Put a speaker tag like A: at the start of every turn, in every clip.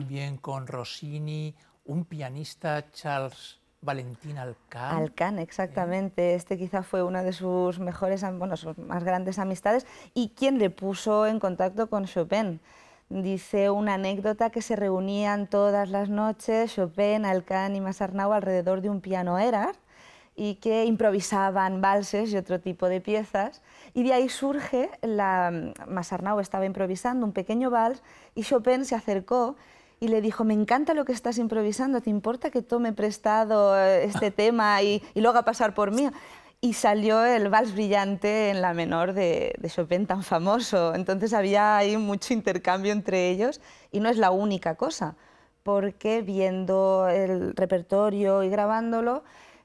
A: también con Rossini, un pianista, Charles Valentin Alcan.
B: Alcan, exactamente. Este quizá fue una de sus mejores, bueno, sus más grandes amistades y quien le puso en contacto con Chopin. Dice una anécdota que se reunían todas las noches Chopin, Alcan y Masarnau alrededor de un piano Erard y que improvisaban valses y otro tipo de piezas. Y de ahí surge, Masarnau estaba improvisando un pequeño vals y Chopin se acercó y le dijo: me encanta lo que estás improvisando, ¿te importa que tome prestado este tema y lo haga pasar por mí? Y salió el Vals Brillante en la menor de Chopin tan famoso. Entonces había ahí mucho intercambio entre ellos y no es la única cosa, porque viendo el repertorio y grabándolo,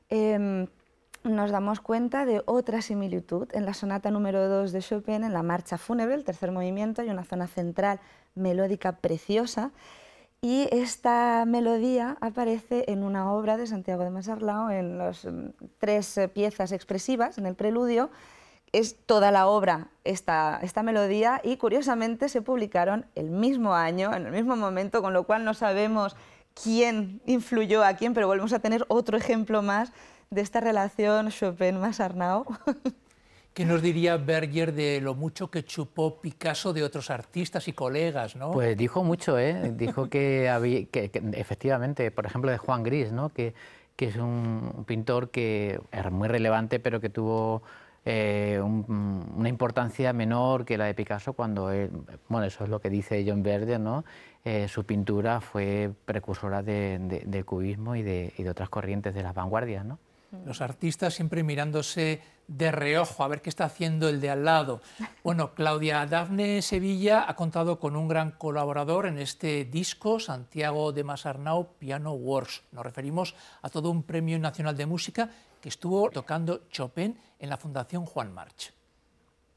B: nos damos cuenta de otra similitud. En la sonata número 2 de Chopin, en la marcha fúnebre, el tercer movimiento, hay una zona central melódica preciosa y esta melodía aparece en una obra de Santiago de Masarnau, en las tres piezas expresivas, en el preludio. Es toda la obra esta melodía y curiosamente se publicaron el mismo año, en el mismo momento, con lo cual no sabemos quién influyó a quién, pero volvemos a tener otro ejemplo más de esta relación Chopin-Masarnau.
A: ¿Qué nos diría Berger de lo mucho que chupó Picasso de otros artistas y colegas, ¿no?
C: Pues dijo mucho, ¿eh? Dijo que efectivamente, por ejemplo, de Juan Gris, ¿no? que es un pintor que era muy relevante, pero que tuvo una importancia menor que la de Picasso cuando él, bueno, eso es lo que dice John Berger, ¿no? Su pintura fue precursora del cubismo y de otras corrientes de las vanguardias, ¿no?
A: Los artistas siempre mirándose de reojo a ver qué está haciendo el de al lado. Bueno, Claudia, Dafne Sevilla ha contado con un gran colaborador en este disco, Santiago de Masarnau, Piano Wars. Nos referimos a todo un premio nacional de música que estuvo tocando Chopin en la Fundación Juan March.